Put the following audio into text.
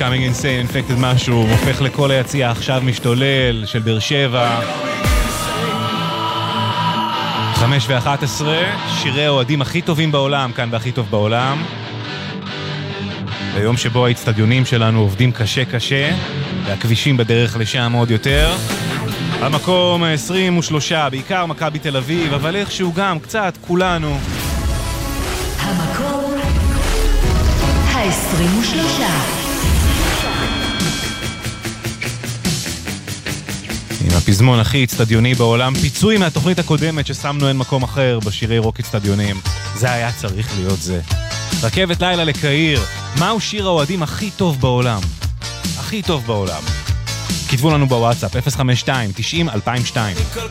Becoming Insane, Infected Mushroom, הופך לכל היציאה עכשיו משתולל של באר שבע. 5:11, שירי האוהדים הכי טובים בעולם, כאן בהכי טוב בעולם. ביום שבו האצטדיונים שלנו עובדים קשה, והכבישים בדרך לשם עוד יותר. המקום 23, בעיקר מכבי תל אביב, אבל איכשהו גם קצת כולנו. המקום 23. עם הפזמון הכי אצטדיוני בעולם, פיצוי מהתוכנית הקודמת ששמנו אין מקום אחר בשירי רוק אצטדיונים. זה היה צריך להיות זה. רכבת לילה לקהיר, מהו שיר האוהדים הכי טוב בעולם? הכי טוב בעולם. כתבו לנו בוואטסאפ 052 90 2002.